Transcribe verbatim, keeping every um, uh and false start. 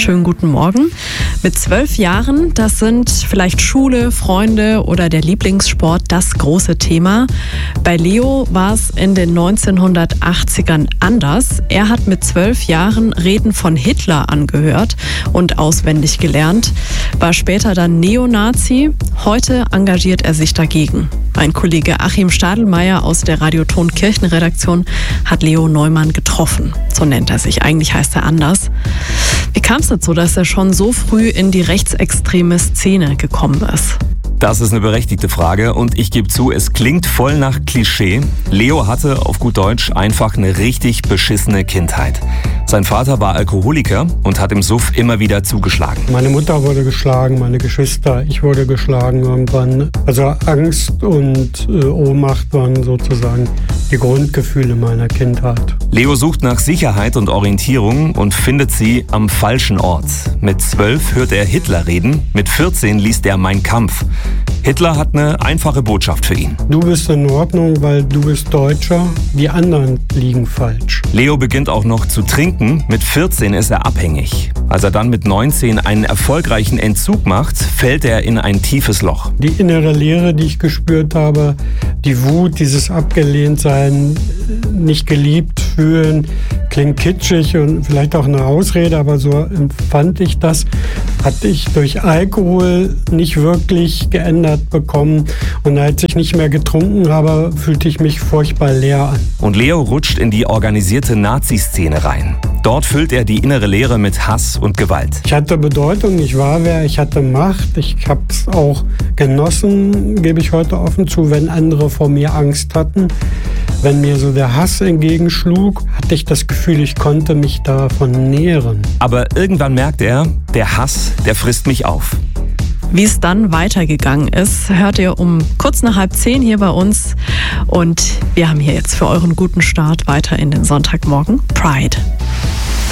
Schönen guten Morgen. Mit zwölf Jahren, das sind vielleicht Schule, Freunde oder der Lieblingssport das große Thema. Bei Leo war es in den neunzehnhundertachtzigern anders. Er hat mit zwölf Jahren Reden von Hitler angehört und auswendig gelernt, war später dann Neonazi. Heute engagiert er sich dagegen. Mein Kollege Achim Stadelmeier aus der Radioton Kirchenredaktion hat Leo Neumann getroffen. So nennt er sich, eigentlich heißt er anders. Wie kam es dazu, dass er schon so früh in die rechtsextreme Szene gekommen ist? Das ist eine berechtigte Frage und ich gebe zu, es klingt voll nach Klischee. Leo hatte auf gut Deutsch einfach eine richtig beschissene Kindheit. Sein Vater war Alkoholiker und hat im Suff immer wieder zugeschlagen. Meine Mutter wurde geschlagen, meine Geschwister, ich wurde geschlagen irgendwann. Also Angst und äh, Ohnmacht waren sozusagen die Grundgefühle meiner Kindheit. Leo sucht nach Sicherheit und Orientierung und findet sie am falschen Ort. Mit zwölf hört er Hitler reden, mit vierzehn liest er Mein Kampf. Hitler hat eine einfache Botschaft für ihn. Du bist in Ordnung, weil du bist Deutscher, die anderen liegen falsch. Leo beginnt auch noch zu trinken, mit vierzehn ist er abhängig. Als er dann mit neunzehn einen erfolgreichen Entzug macht, fällt er in ein tiefes Loch. Die innere Leere, die ich gespürt habe, die Wut, dieses Abgelehntsein, nicht geliebt fühlen, klingt kitschig und vielleicht auch eine Ausrede, aber so empfand ich das, hatte ich durch Alkohol nicht wirklich geändert bekommen. Und als ich nicht mehr getrunken habe, fühlte ich mich furchtbar leer an. Und Leo rutscht in die organisierte Nazi-Szene rein. Dort füllt er die innere Leere mit Hass und Gewalt. Ich hatte Bedeutung, ich war wer, ich hatte Macht. Ich habe es auch genossen, gebe ich heute offen zu, wenn andere vor mir Angst hatten. Wenn mir so der Hass entgegenschlug, hatte ich das Gefühl, ich konnte mich davon nähren. Aber irgendwann merkt er, der Hass, der frisst mich auf. Wie es dann weitergegangen ist, hört ihr um kurz nach halb zehn hier bei uns. Und wir haben hier jetzt für euren guten Start weiter in den Sonntagmorgen Pride.